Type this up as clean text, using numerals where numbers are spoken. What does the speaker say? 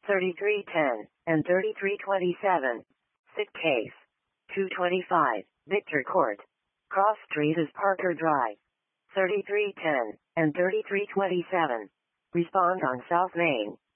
3310 and 3327. Sick case. 225, Victor Court. Cross Street is Parker Drive. 3310 and 3327. Respond on South Main.